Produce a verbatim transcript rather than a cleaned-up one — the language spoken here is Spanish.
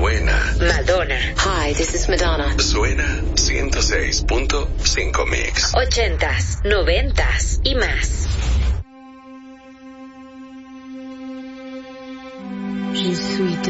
Suena Madonna. Hi, this is Madonna. Suena ciento seis punto cinco Mix. Ochentas, noventas y más. Je suis